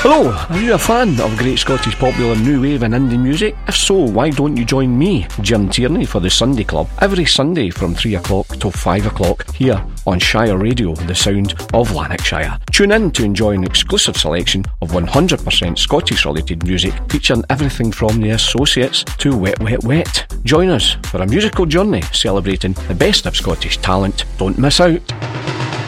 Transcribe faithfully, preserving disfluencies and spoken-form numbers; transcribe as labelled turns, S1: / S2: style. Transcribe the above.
S1: Hello, are you a fan of great Scottish popular new wave and indie music? If so, why don't you join me, Jim Tierney, for the Sunday Club every Sunday from three o'clock till five o'clock here on Shire Radio, the sound of Lanarkshire. Tune in to enjoy an exclusive selection of one hundred percent Scottish related music featuring everything from The Associates to Wet Wet Wet. Join us for a musical journey celebrating the best of Scottish talent. Don't miss out.